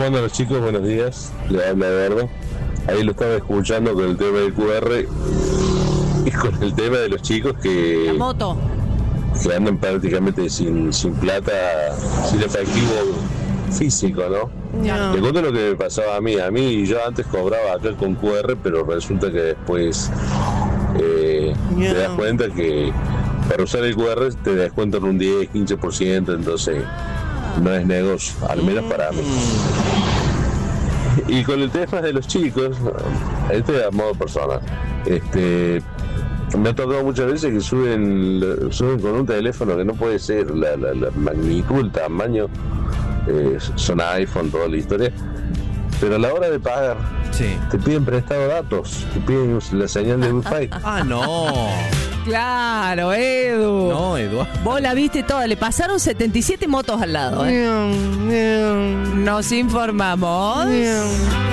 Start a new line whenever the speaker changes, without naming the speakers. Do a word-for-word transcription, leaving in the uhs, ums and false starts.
¿Cómo andan los chicos? Buenos días, le habla Eduardo. Ahí lo estaba escuchando con el tema del Q R y con el tema de los chicos que...
La moto.
que andan prácticamente sin, sin plata, sin efectivo físico, ¿no?
No.
Te cuento lo que me pasaba a mí. A mí yo antes cobraba acá con Q R, pero resulta que después eh,
No.
te das cuenta que para usar el Q R te descuentan un diez, quince por ciento, entonces no es negocio, al menos para mí. Y con el tema de los chicos, este es a modo personal, este... me ha tocado muchas veces que suben suben con un teléfono que no puede ser, la, la, la magnitud, el tamaño, eh, son iPhone, toda la historia, pero a la hora de pagar,
sí,
te piden prestado datos, te piden la señal de Wi-Fi.
Ah, no.
Claro, Edu.
No, Eduardo.
Vos la viste toda, le pasaron setenta y siete motos al lado, ¿eh? Nos informamos.